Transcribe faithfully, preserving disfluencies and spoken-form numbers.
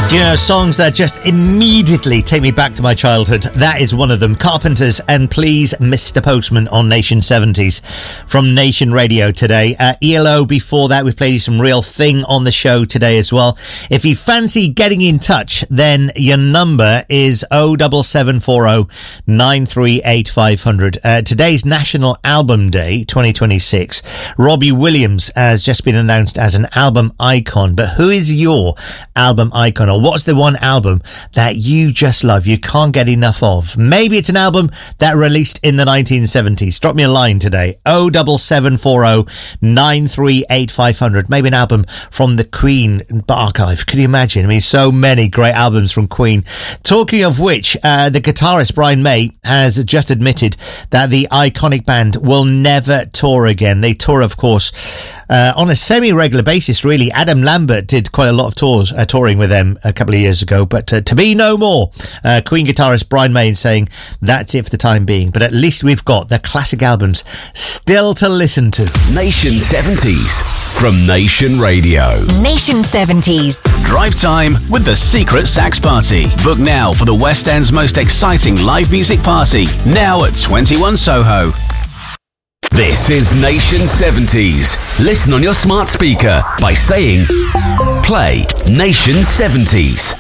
Do you know songs that just immediately take me back to my childhood? That is one of them. Carpenters and Please Mister Postman on Nation seventies from Nation Radio today. Uh, E L O before that. We've played you some Real Thing on the show today as well. If you fancy getting in touch, then your number is oh seven seven four oh nine three eight five hundred. Uh, today's National Album Day twenty twenty-six. Robbie Williams has just been announced as an album icon. But who is your album icon? Or what's the one album that you just love, you can't get enough of? Maybe it's an album that released in the nineteen seventies. Drop me a line today, oh seven seven four oh nine three eight five hundred. Maybe an album from the Queen archive. Can you imagine? I mean, so many great albums from Queen. Talking of which, uh, the guitarist Brian May has just admitted that the iconic band will never tour again. They tour, of course, uh, on a semi-regular basis, really. Adam Lambert did quite a lot of tours, uh, touring with them a couple of years ago, but uh, to be no more. Uh, Queen guitarist Brian May saying that's it for the time being, but at least we've got the classic albums still to listen to. Nation seventies from Nation Radio. Nation seventies. Drive time with the Secret Sax Party. Book now for the West End's most exciting live music party, now at twenty-one Soho. This is Nation seventies. Listen on your smart speaker by saying, play Nation seventies.